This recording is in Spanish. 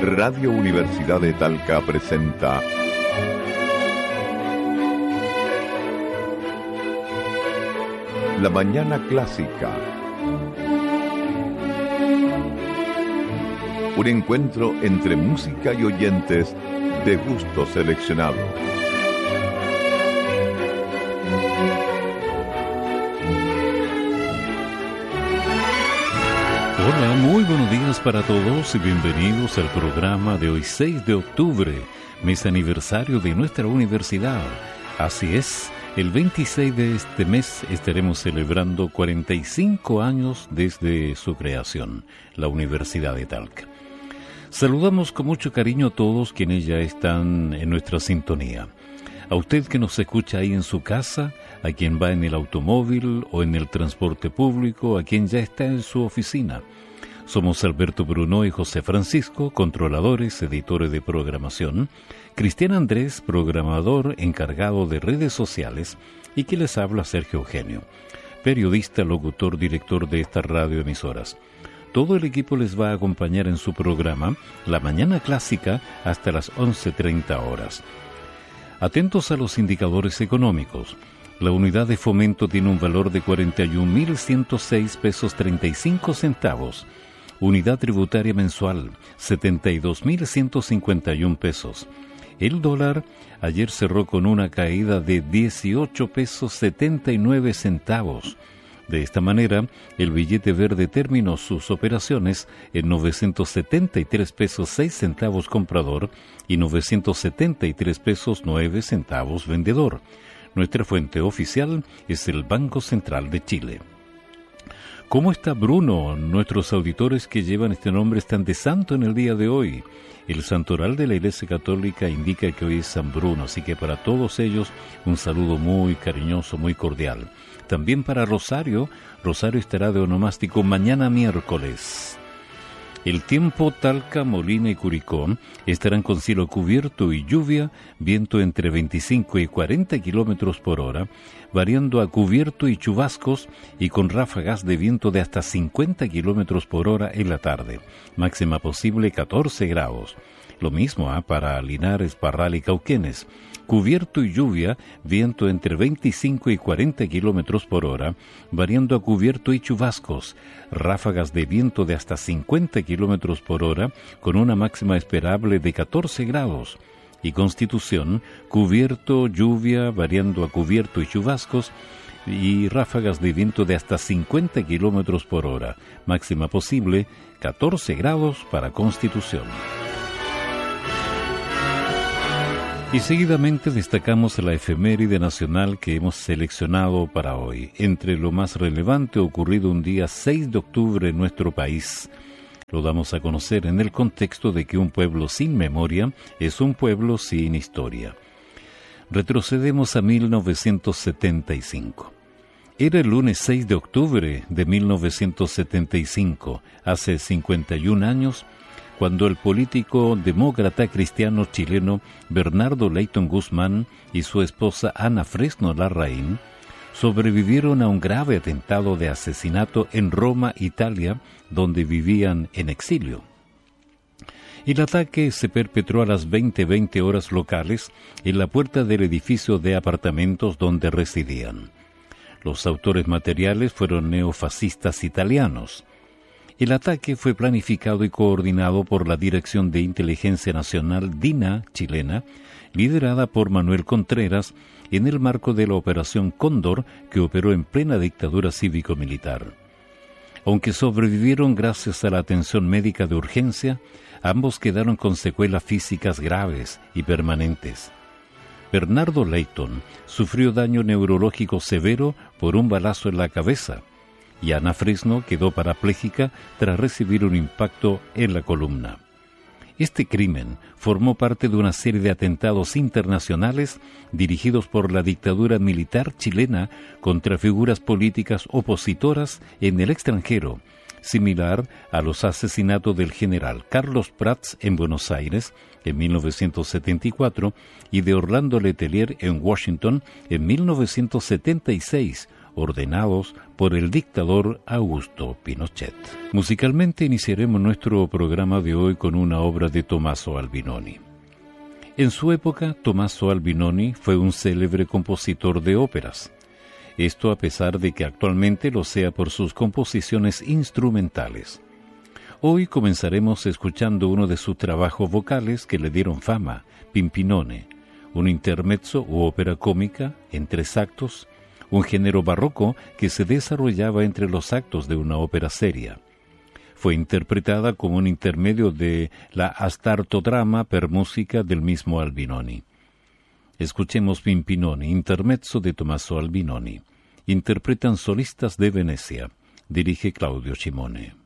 Radio Universidad de Talca presenta La Mañana Clásica. Un encuentro entre música y oyentes de gusto seleccionado. Hola, muy buenos días para todos y bienvenidos al programa de hoy 6 de octubre, mes aniversario de nuestra universidad. Así es, el 26 de este mes estaremos celebrando 45 años desde su creación, la Universidad de Talca. Saludamos con mucho cariño a todos quienes ya están en nuestra sintonía. A usted que nos escucha ahí en su casa, a quien va en el automóvil o en el transporte público, a quien ya está en su oficina. Somos Alberto Bruno y José Francisco, controladores, editores de programación, Cristian Andrés, programador encargado de redes sociales, y que les habla Sergio Eugenio, periodista, locutor, director de estas radioemisoras. Todo el equipo les va a acompañar en su programa La Mañana Clásica hasta las 11:30 horas. Atentos a los indicadores económicos. La unidad de fomento tiene un valor de 41.106 pesos 35 centavos. Unidad tributaria mensual, 72.151 pesos. El dólar ayer cerró con una caída de 18 pesos 79 centavos. De esta manera, el billete verde terminó sus operaciones en 973 pesos 6 centavos comprador y 973 pesos 9 centavos vendedor. Nuestra fuente oficial es el Banco Central de Chile. ¿Cómo está Bruno? Nuestros auditores que llevan este nombre están de santo en el día de hoy. El santoral de la Iglesia Católica indica que hoy es San Bruno, así que para todos ellos un saludo muy cariñoso, muy cordial. También para Rosario estará de onomástico mañana miércoles. El tiempo, Talca, Molina y Curicó estarán con cielo cubierto y lluvia, viento entre 25 y 40 kilómetros por hora, variando a cubierto y chubascos y con ráfagas de viento de hasta 50 kilómetros por hora en la tarde. Máxima posible 14 grados. Lo mismo para Linares, Parral y Cauquenes. Cubierto y lluvia, viento entre 25 y 40 kilómetros por hora, variando a cubierto y chubascos, ráfagas de viento de hasta 50 kilómetros por hora, con una máxima esperable de 14 grados. Y Constitución, cubierto, lluvia, variando a cubierto y chubascos, y ráfagas de viento de hasta 50 kilómetros por hora, máxima posible 14 grados para Constitución. Y seguidamente destacamos la efeméride nacional que hemos seleccionado para hoy. Entre lo más relevante ocurrido un día 6 de octubre en nuestro país. Lo damos a conocer en el contexto de que un pueblo sin memoria es un pueblo sin historia. Retrocedemos a 1975. Era el lunes 6 de octubre de 1975, hace 51 años, cuando el político demócrata cristiano chileno Bernardo Leyton Guzmán y su esposa Ana Fresno Larraín sobrevivieron a un grave atentado de asesinato en Roma, Italia, donde vivían en exilio. El ataque se perpetró a las 20:20 horas locales en la puerta del edificio de apartamentos donde residían. Los autores materiales fueron neofascistas italianos. El ataque fue planificado y coordinado por la Dirección de Inteligencia Nacional DINA chilena, liderada por Manuel Contreras, en el marco de la Operación Cóndor, que operó en plena dictadura cívico-militar. Aunque sobrevivieron gracias a la atención médica de urgencia, ambos quedaron con secuelas físicas graves y permanentes. Bernardo Leyton sufrió daño neurológico severo por un balazo en la cabeza, y Ana Fresno quedó parapléjica tras recibir un impacto en la columna. Este crimen formó parte de una serie de atentados internacionales dirigidos por la dictadura militar chilena contra figuras políticas opositoras en el extranjero, similar a los asesinatos del general Carlos Prats en Buenos Aires en 1974 y de Orlando Letelier en Washington en 1976, ordenados por el dictador Augusto Pinochet. Musicalmente iniciaremos nuestro programa de hoy con una obra de Tommaso Albinoni. En su época, Tommaso Albinoni fue un célebre compositor de óperas. Esto a pesar de que actualmente lo sea por sus composiciones instrumentales. Hoy comenzaremos escuchando uno de sus trabajos vocales que le dieron fama, Pimpinone, un intermezzo u ópera cómica en 3 actos, un género barroco que se desarrollaba entre los actos de una ópera seria. Fue interpretada como un intermedio de la Astartodrama per música del mismo Albinoni. Escuchemos Pimpinone, intermezzo de Tommaso Albinoni. Interpretan solistas de Venecia. Dirige Claudio Cimone.